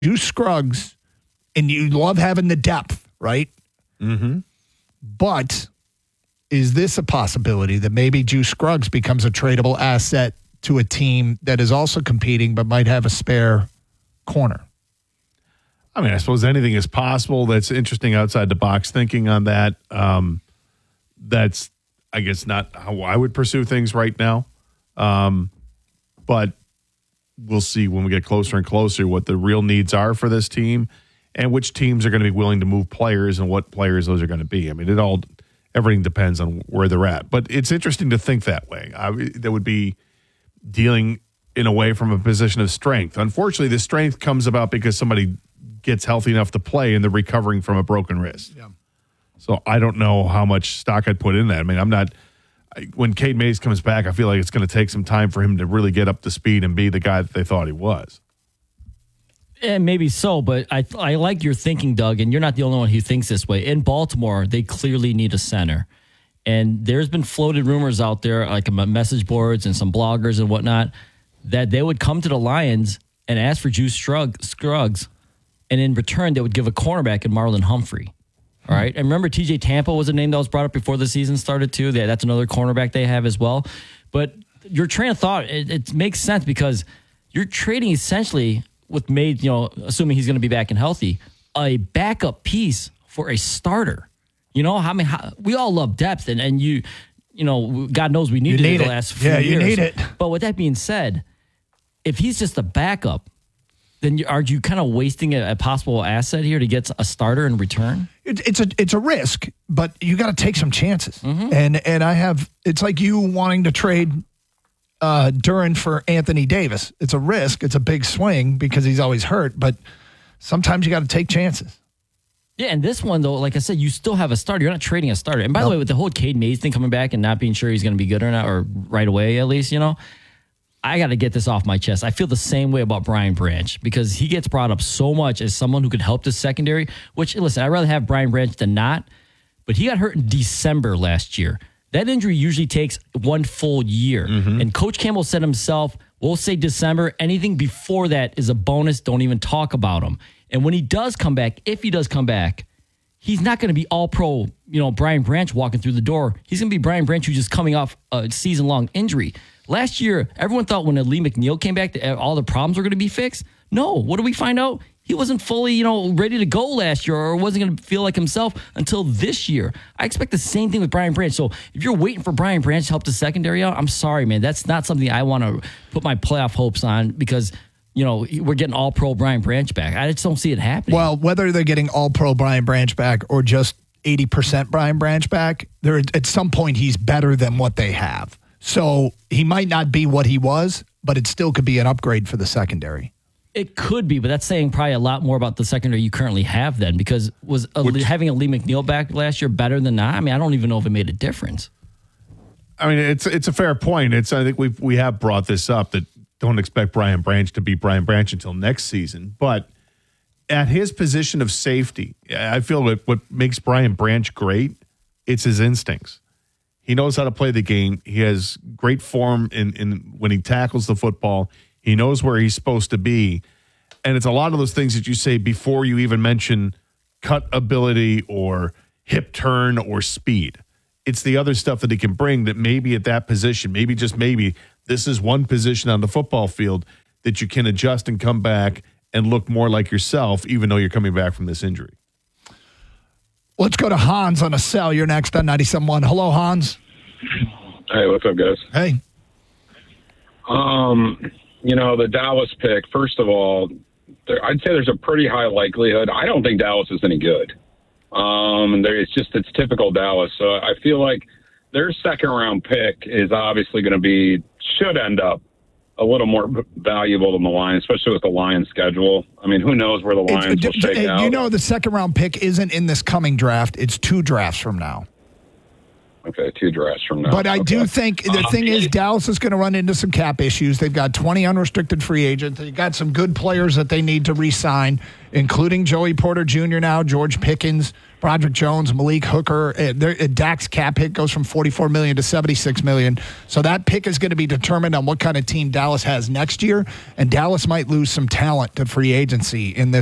Juice Scruggs, and you love having the depth, right? Mm-hmm. But is this a possibility that maybe Juice Scruggs becomes a tradable asset to a team that is also competing but might have a spare corner? I mean, I suppose anything is possible. That's interesting outside the box thinking on that. That's, I guess, not how I would pursue things right now. But we'll see when we get closer and closer what the real needs are for this team and which teams are going to be willing to move players and what players those are going to be. I mean, everything depends on where they're at. But it's interesting to think that way. That would be dealing in a way from a position of strength. Unfortunately, the strength comes about because somebody gets healthy enough to play and they're recovering from a broken wrist. Yeah. So I don't know how much stock I'd put in that. I mean, when Cade Mays comes back, I feel like it's going to take some time for him to really get up to speed and be the guy that they thought he was. And maybe so, but I like your thinking, Doug, and you're not the only one who thinks this way. In Baltimore, they clearly need a center. And there's been floated rumors out there, like on message boards and some bloggers and whatnot, that they would come to the Lions and ask for Juice Scruggs, and in return, they would give a cornerback in Marlon Humphrey. All right. And remember, TJ Tampa was a name that was brought up before the season started, too. That's another cornerback they have as well. But your train of thought, it makes sense because you're trading essentially with Mays, assuming he's going to be back and healthy, a backup piece for a starter. We all love depth, and God knows we needed it the last few years. Yeah, you need it. But with that being said, if he's just a backup, then are you kind of wasting a possible asset here to get a starter in return? It's a risk, but you got to take some chances. Mm-hmm. And it's like you wanting to trade Duran for Anthony Davis. It's a risk. It's a big swing because he's always hurt, but sometimes you got to take chances. Yeah, and this one, though, like I said, you still have a starter. You're not trading a starter. And by the way, with the whole Cade Mays thing coming back and not being sure he's going to be good or not, or right away at least, I got to get this off my chest. I feel the same way about Brian Branch because he gets brought up so much as someone who could help the secondary, which, listen, I'd rather have Brian Branch than not, but he got hurt in December last year. That injury usually takes one full year. Mm-hmm. And Coach Campbell said himself, we'll say December. Anything before that is a bonus. Don't even talk about him. And when he does come back, if he does come back, he's not going to be all-pro, Brian Branch walking through the door. He's going to be Brian Branch who's just coming off a season-long injury. Last year, everyone thought when Lee McNeil came back that all the problems were going to be fixed. No. What did we find out? He wasn't fully, ready to go last year or wasn't going to feel like himself until this year. I expect the same thing with Brian Branch. So if you're waiting for Brian Branch to help the secondary out, I'm sorry, man. That's not something I want to put my playoff hopes on because – we're getting all-pro Brian Branch back. I just don't see it happening. Well, whether they're getting all-pro Brian Branch back or just 80% Brian Branch back, at some point he's better than what they have. So he might not be what he was, but it still could be an upgrade for the secondary. It could be, but that's saying probably a lot more about the secondary you currently have then because having a Lee McNeil back last year better than not? I mean, I don't even know if it made a difference. I mean, it's a fair point. I think we have brought this up that don't expect Brian Branch to be Brian Branch until next season. But at his position of safety, I feel that what makes Brian Branch great, it's his instincts. He knows how to play the game. He has great form in when he tackles the football. He knows where he's supposed to be. And it's a lot of those things that you say before you even mention cut ability or hip turn or speed. It's the other stuff that he can bring that maybe at that position, maybe just maybe, this is one position on the football field that you can adjust and come back and look more like yourself, even though you're coming back from this injury. Let's go to Hans on a cell. You're next on 97.1. Hello, Hans. Hey, what's up, guys? Hey. The Dallas pick, first of all, I'd say there's a pretty high likelihood. I don't think Dallas is any good. It's typical Dallas. So I feel like their second-round pick is obviously going to should end up a little more valuable than the Lions, especially with the Lions schedule. I mean, who knows where the Lions will shake out. The second-round pick isn't in this coming draft. It's 2 drafts from now. Okay, 2 drafts from now. But I do Okay. think the thing is Dallas is going to run into some cap issues. They've got 20 unrestricted free agents. They've got some good players that they need to re-sign, including Joey Porter Jr. now, George Pickens, Broderick Jones, Malik Hooker. Dak's cap hit goes from $44 million to $76 million. So that pick is going to be determined on what kind of team Dallas has next year, and Dallas might lose some talent to free agency in this